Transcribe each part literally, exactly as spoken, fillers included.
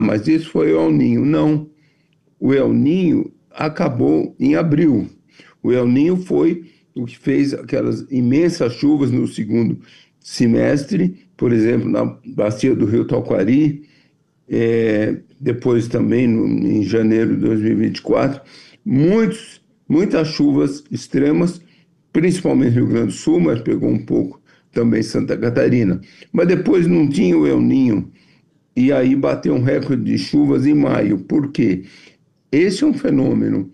mas isso foi o El Ninho. Não, o El Ninho acabou em abril. O El Ninho foi o que fez aquelas imensas chuvas no segundo semestre, por exemplo, na bacia do Rio Tauquari, é, depois também no, em janeiro de dois mil e vinte e quatro, muitos, muitas chuvas extremas, principalmente no Rio Grande do Sul, mas pegou um pouco também Santa Catarina. Mas depois não tinha o El Ninho, e aí bateu um recorde de chuvas em maio. Por quê? Esse é um fenômeno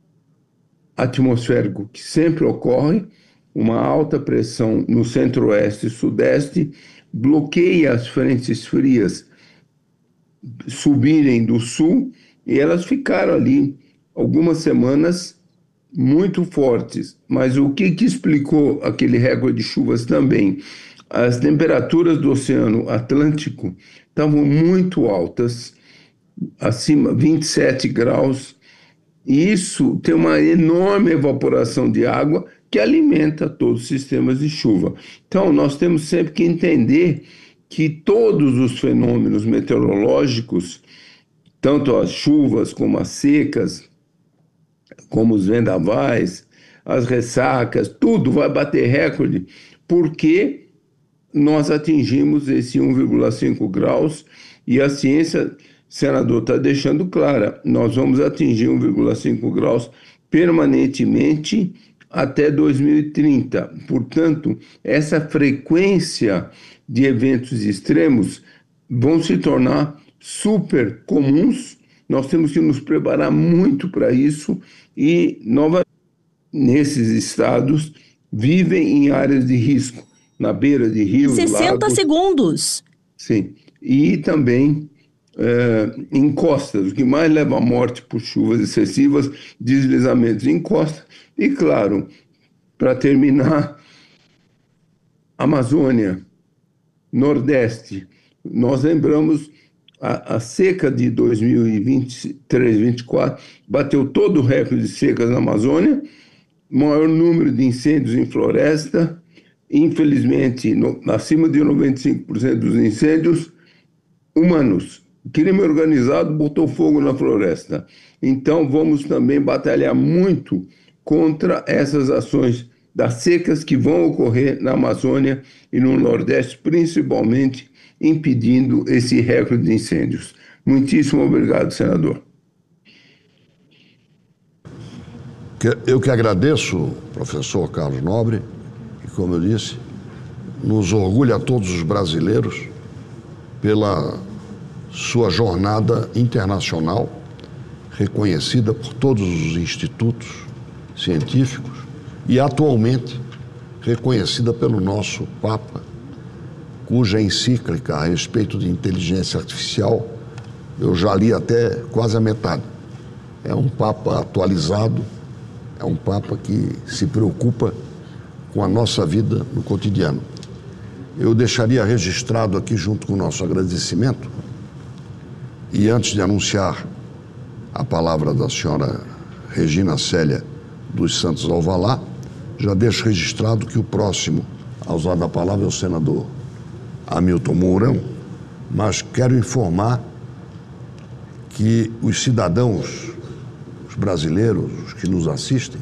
atmosférico que sempre ocorre, uma alta pressão no centro-oeste e sudeste bloqueia as frentes frias subirem do sul e elas ficaram ali algumas semanas muito fortes. Mas o que, que explicou aquele recorde de chuvas também? As temperaturas do Oceano Atlântico estavam muito altas, acima de vinte e sete graus, e isso tem uma enorme evaporação de água que alimenta todos os sistemas de chuva. Então, nós temos sempre que entender que todos os fenômenos meteorológicos, tanto as chuvas como as secas, como os vendavais, as ressacas, tudo vai bater recorde, porque nós atingimos esse um vírgula cinco graus e a ciência, senador, está deixando clara, nós vamos atingir um vírgula cinco graus permanentemente até dois mil e trinta. Portanto, essa frequência de eventos extremos vão se tornar super comuns. Nós temos que nos preparar muito para isso e, novamente, nesses estados, vivem em áreas de risco, na beira de rios, sessenta lagos. segundos. Sim, e também é, em costas, o que mais leva à morte por chuvas excessivas, deslizamentos em costas. E, claro, para terminar, Amazônia, Nordeste. Nós lembramos a, a seca de dois mil e vinte e três, vinte e quatro, bateu todo o recorde de secas na Amazônia, maior número de incêndios em floresta, infelizmente, no, acima de noventa e cinco por cento dos incêndios humanos. O crime organizado botou fogo na floresta. Então, vamos também batalhar muito contra essas ações das secas que vão ocorrer na Amazônia e no Nordeste, principalmente impedindo esse recorde de incêndios. Muitíssimo obrigado, senador. Eu que agradeço, professor Carlos Nobre, e como eu disse, nos orgulha a todos os brasileiros pela sua jornada internacional, reconhecida por todos os institutos científicos e atualmente reconhecida pelo nosso Papa, cuja encíclica a respeito de inteligência artificial eu já li até quase a metade. É um Papa atualizado, é um Papa que se preocupa com a nossa vida no cotidiano. Eu deixaria registrado aqui, junto com o nosso agradecimento, e antes de anunciar a palavra da senhora Regina Célia dos Santos Alvalá, já deixo registrado que o próximo a usar da palavra é o senador Hamilton Mourão, mas quero informar que os cidadãos, os brasileiros, os que nos assistem,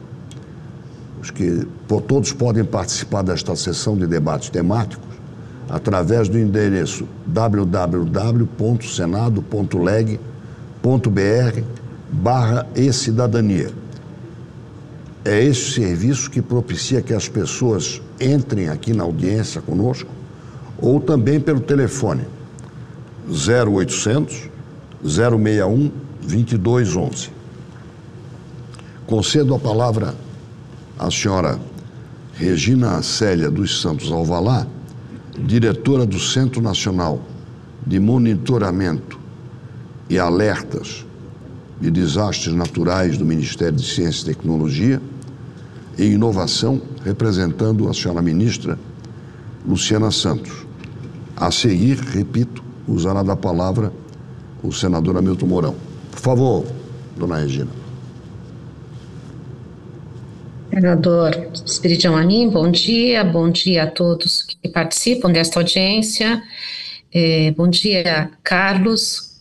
os que todos podem participar desta sessão de debates temáticos através do endereço w w w ponto senado ponto leg ponto b r barra e-cidadania. É esse serviço que propicia que as pessoas entrem aqui na audiência conosco, ou também pelo telefone zero oitocentos, zero seis um, dois dois um um. Concedo a palavra à senhora Regina Célia dos Santos Alvalá, diretora do Centro Nacional de Monitoramento e Alertas de Desastres Naturais do Ministério de Ciência e Tecnologia e Inovação, representando a senhora ministra Luciana Santos. A seguir, repito, usará da palavra o senador Hamilton Mourão. Por favor, dona Regina. Senador Espiridião Amin, bom dia, bom dia a todos que participam desta audiência. É, bom dia, Carlos,